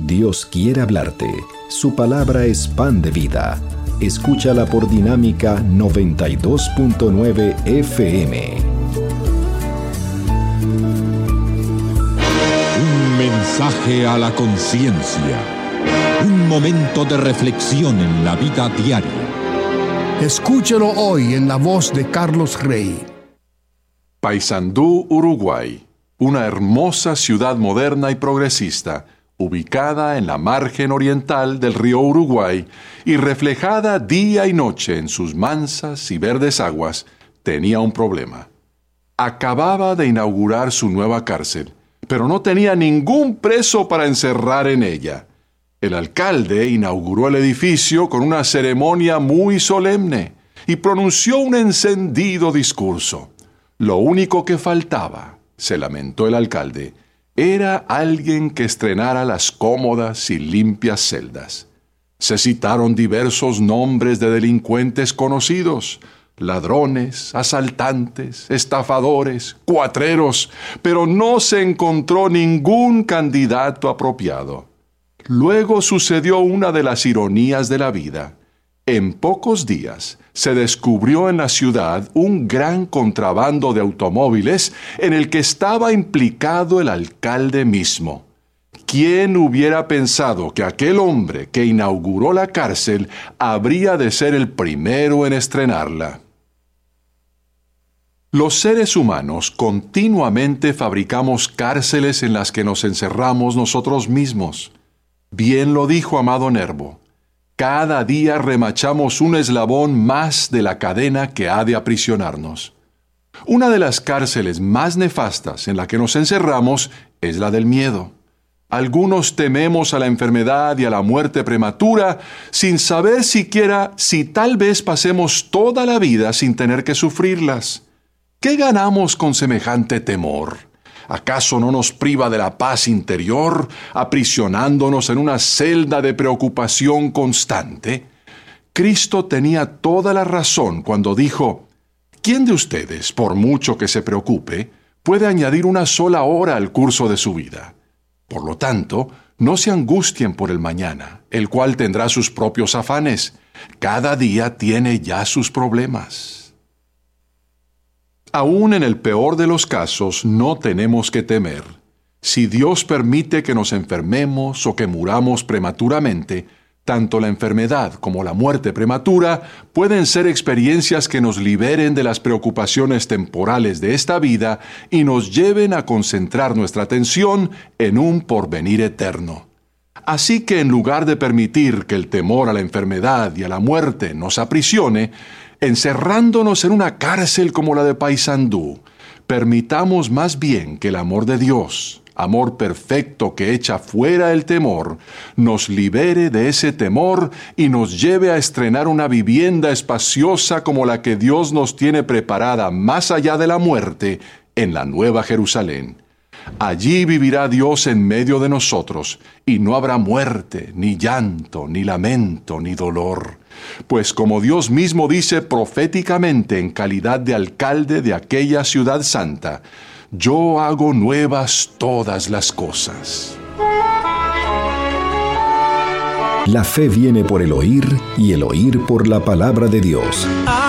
Dios quiere hablarte. Su palabra es pan de vida. Escúchala por Dinámica 92.9 FM. Un mensaje a la conciencia. Un momento de reflexión en la vida diaria. Escúchelo hoy en la voz de Carlos Rey. Paysandú, Uruguay, una hermosa ciudad moderna y progresista, ubicada en la margen oriental del río Uruguay y reflejada día y noche en sus mansas y verdes aguas, tenía un problema. Acababa de inaugurar su nueva cárcel, pero no tenía ningún preso para encerrar en ella. El alcalde inauguró el edificio con una ceremonia muy solemne y pronunció un encendido discurso. Lo único que faltaba, se lamentó el alcalde, era alguien que estrenara las cómodas y limpias celdas. Se citaron diversos nombres de delincuentes conocidos, ladrones, asaltantes, estafadores, cuatreros, pero no se encontró ningún candidato apropiado. Luego sucedió una de las ironías de la vida. En pocos días se descubrió en la ciudad un gran contrabando de automóviles en el que estaba implicado el alcalde mismo. ¿Quién hubiera pensado que aquel hombre que inauguró la cárcel habría de ser el primero en estrenarla? Los seres humanos continuamente fabricamos cárceles en las que nos encerramos nosotros mismos. Bien lo dijo Amado Nervo. Cada día remachamos un eslabón más de la cadena que ha de aprisionarnos. Una de las cárceles más nefastas en la que nos encerramos es la del miedo. Algunos tememos a la enfermedad y a la muerte prematura sin saber siquiera si tal vez pasemos toda la vida sin tener que sufrirlas. ¿Qué ganamos con semejante temor? ¿Acaso no nos priva de la paz interior, aprisionándonos en una celda de preocupación constante? Cristo tenía toda la razón cuando dijo: ¿quién de ustedes, por mucho que se preocupe, puede añadir una sola hora al curso de su vida? Por lo tanto, no se angustien por el mañana, el cual tendrá sus propios afanes. Cada día tiene ya sus problemas. Aún en el peor de los casos, no tenemos que temer. Si Dios permite que nos enfermemos o que muramos prematuramente, tanto la enfermedad como la muerte prematura pueden ser experiencias que nos liberen de las preocupaciones temporales de esta vida y nos lleven a concentrar nuestra atención en un porvenir eterno. Así que en lugar de permitir que el temor a la enfermedad y a la muerte nos aprisione, encerrándonos en una cárcel como la de Paysandú, permitamos más bien que el amor de Dios, amor perfecto que echa fuera el temor, nos libere de ese temor y nos lleve a estrenar una vivienda espaciosa como la que Dios nos tiene preparada más allá de la muerte en la Nueva Jerusalén. Allí vivirá Dios en medio de nosotros, y no habrá muerte, ni llanto, ni lamento, ni dolor. Pues como Dios mismo dice proféticamente en calidad de alcalde de aquella ciudad santa, yo hago nuevas todas las cosas. La fe viene por el oír, y el oír por la palabra de Dios.